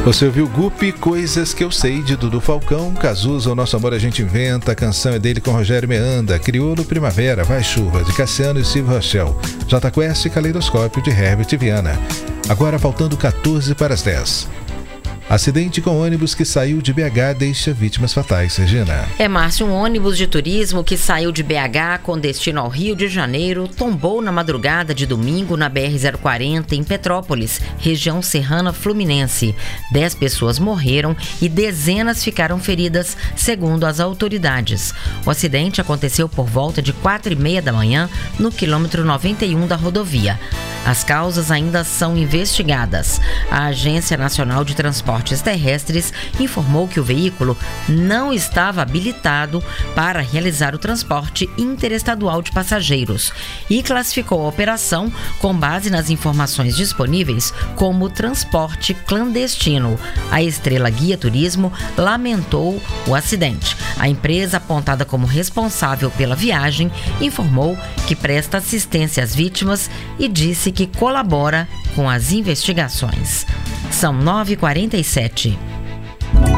Você ouviu Gupi, Coisas Que Eu Sei, de Dudu Falcão. Cazuza, O Nosso Amor a Gente Inventa. A canção é dele com Rogério Meanda. Crioulo, Primavera, Vai Chuva, de Cassiano e Silvio Rochel. J Quest e Caleidoscópio, de Herbert Viana. Agora faltando 14 para as 10. Acidente com ônibus que saiu de BH deixa vítimas fatais, Regina. Márcio, um ônibus de turismo que saiu de BH com destino ao Rio de Janeiro tombou na madrugada de domingo na BR-040 em Petrópolis, região serrana fluminense. 10 pessoas morreram e dezenas ficaram feridas, segundo as autoridades. O acidente aconteceu por volta de 4h30 da manhã no quilômetro 91 da rodovia. As causas ainda são investigadas. A Agência Nacional de Transportes Terrestres informou que o veículo não estava habilitado para realizar o transporte interestadual de passageiros e classificou a operação com base nas informações disponíveis como transporte clandestino. A Estrela Guia Turismo lamentou o acidente. A empresa, apontada como responsável pela viagem, informou que presta assistência às vítimas e disse que colabora com as investigações. São 9h47.